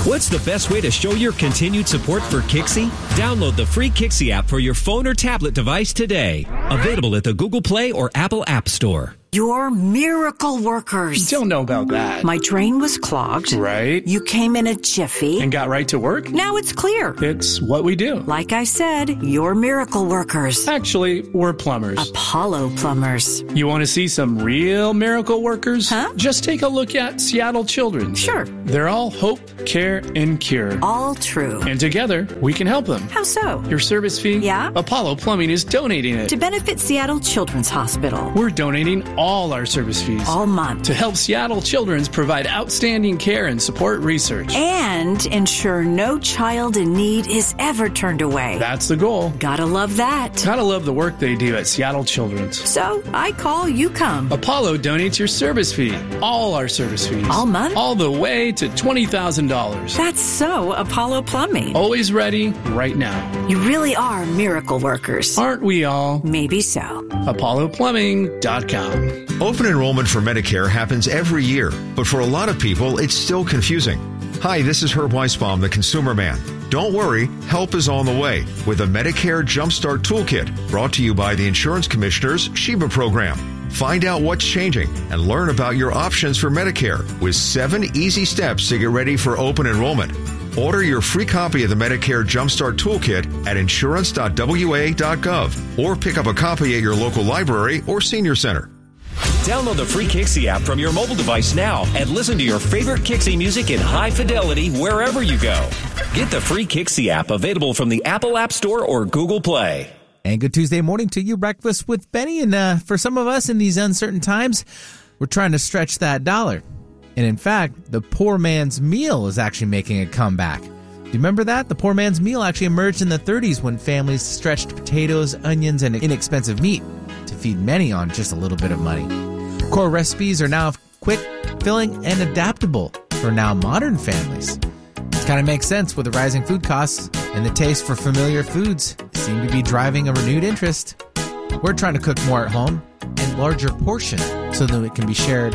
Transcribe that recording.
What's the best way to show your continued support for Kixie? Download the free Kixie app for your phone or tablet device today. Available at the Google Play or Apple App Store. You're miracle workers. Don't know about that. My drain was clogged. Right. You came in a jiffy. And got right to work? Now it's clear. It's what we do. Like I said, you're miracle workers. Actually, we're plumbers. Apollo Plumbers. You want to see some real miracle workers? Huh? Just take a look at Seattle Children's. Sure. They're all hope, care, and cure. All true. And together, we can help them. How so? Your service fee? Yeah? Apollo Plumbing is donating it. To benefit Seattle Children's Hospital. We're donating all our service fees. All month. To help Seattle Children's provide outstanding care and support research. And ensure no child in need is ever turned away. That's the goal. Gotta love that. Gotta love the work they do at Seattle Children's. So, I call, you come. Apollo donates your service fee. All our service fees. All month? All the way to $20,000. That's so Apollo Plumbing. Always ready, right now. You really are miracle workers. Aren't we all? Maybe so. ApolloPlumbing.com. Open enrollment for Medicare happens every year, but for a lot of people, it's still confusing. Hi, this is Herb Weisbaum, the Consumer Man. Don't worry, help is on the way with a Medicare Jumpstart Toolkit brought to you by the Insurance Commissioner's Sheba program. Find out what's changing and learn about your options for Medicare with 7 easy steps to get ready for open enrollment. Order your free copy of the Medicare Jumpstart Toolkit at insurance.wa.gov or pick up a copy at your local library or senior center. Download the free Kixie app from your mobile device now and listen to your favorite Kixie music in high fidelity wherever you go. Get the free Kixie app available from the Apple App Store or Google Play. And good Tuesday morning to you, Breakfast with Benny. And for some of us in these uncertain times, we're trying to stretch that dollar. And in fact, the poor man's meal is actually making a comeback. Do you remember that? The poor man's meal actually emerged in the 30s when families stretched potatoes, onions, and inexpensive meat to feed many on just a little bit of money. Core recipes are now quick, filling, and adaptable for now modern families. It kind of makes sense with the rising food costs, and the taste for familiar foods seem to be driving a renewed interest. We're trying to cook more at home and larger portion so that it can be shared